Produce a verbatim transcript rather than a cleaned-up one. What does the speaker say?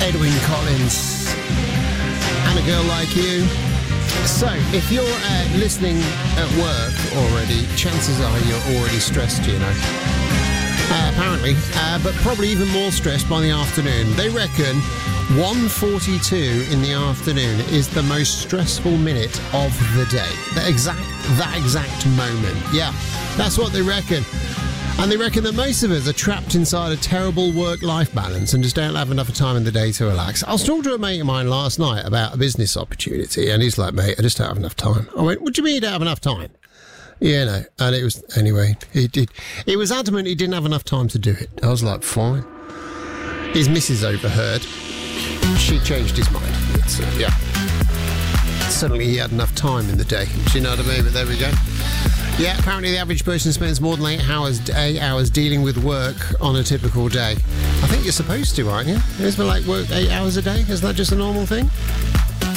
Edwyn Collins and A Girl Like You. So, if you're uh, listening at work already, chances are you're already stressed, you know. Uh, apparently, uh, but probably even more stressed by the afternoon. They reckon one forty-two in the afternoon is the most stressful minute of the day. That exact, that exact moment. Yeah, that's what they reckon. And they reckon that most of us are trapped inside a terrible work-life balance and just don't have enough time in the day to relax. I was talking to a mate of mine last night about a business opportunity, and he's like, mate, I just don't have enough time. I went, what do you mean you don't have enough time? Yeah, no. And it was, anyway, he did. He was adamant he didn't have enough time to do it. I was like, fine. His missus overheard. She changed his mind. It's, uh, yeah. Suddenly he had enough time in the day. Do you know what I mean? But there we go. Yeah, apparently the average person spends more than eight hours, eight hours dealing with work on a typical day. I think you're supposed to, aren't you? Isn't it like work eight hours a day? Isn't that just a normal thing?